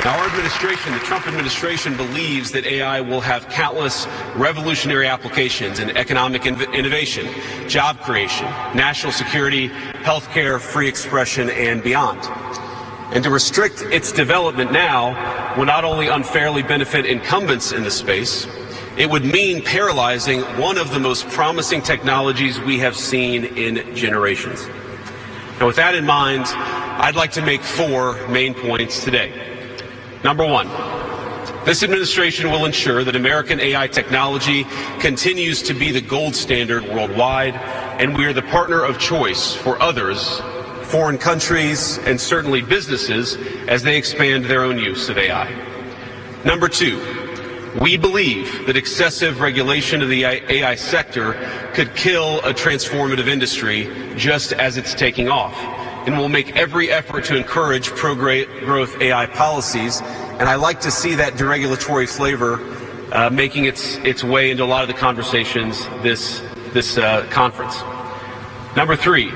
Now, our administration, the Trump administration, believes that AI will have countless revolutionary applications in economic innovation, job creation, national security, healthcare, free expression, and beyond. And to restrict its development now will not only unfairly benefit incumbents in the space, it would mean paralyzing one of the most promising technologies we have seen in generations. Now, with that in mind, I'd like to make 4 main points today. Number 1, this administration will ensure that American AI technology continues to be the gold standard worldwide, and we are the partner of choice for others, foreign countries, and certainly businesses as they expand their own use of AI. Number 2, we believe that excessive regulation of the AI sector could kill a transformative industry just as it's taking off, and will make every effort to encourage pro-growth AI policies. And I like to see that deregulatory flavor making its way into a lot of the conversations this conference. Number 3,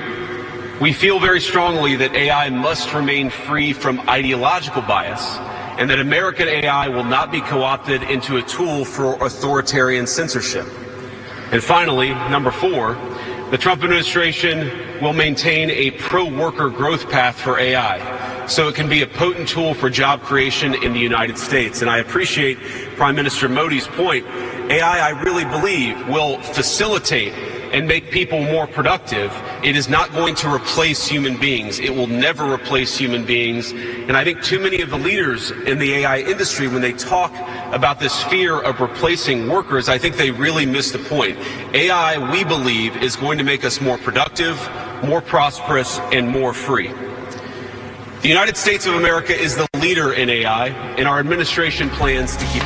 we feel very strongly that AI must remain free from ideological bias, and that American AI will not be co-opted into a tool for authoritarian censorship. And finally, number 4, the Trump administration will maintain a pro-worker growth path for AI, so it can be a potent tool for job creation in the United States. And I appreciate Prime Minister Modi's point. AI, I really believe, will facilitate and make people more productive. It is not going to replace human beings. It will never replace human beings. And I think too many of the leaders in the AI industry, when they talk about this fear of replacing workers, I think they really miss the point. AI, we believe, is going to make us more productive, more prosperous, and more free. The United States of America is the leader in AI, and our administration plans to keep